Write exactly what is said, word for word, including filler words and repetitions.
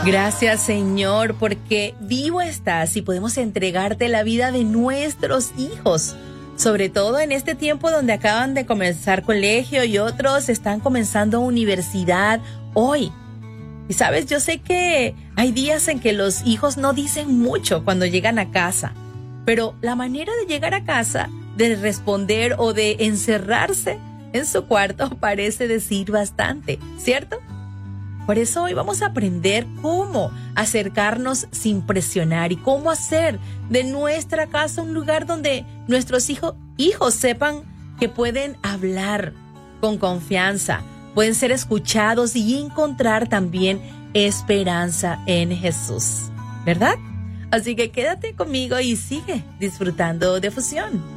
Gracias, Señor, porque vivo estás y podemos entregarte la vida de nuestros hijos. Sobre todo en este tiempo donde acaban de comenzar colegio y otros están comenzando universidad hoy. Y sabes, yo sé que hay días en que los hijos no dicen mucho cuando llegan a casa, pero la manera de llegar a casa, de responder o de encerrarse en su cuarto parece decir bastante, ¿cierto? Por eso hoy vamos a aprender cómo acercarnos sin presionar y cómo hacer de nuestra casa un lugar donde nuestros hijo, hijos sepan que pueden hablar con confianza, pueden ser escuchados y encontrar también esperanza en Jesús, ¿verdad? Así que quédate conmigo y sigue disfrutando de Fusión.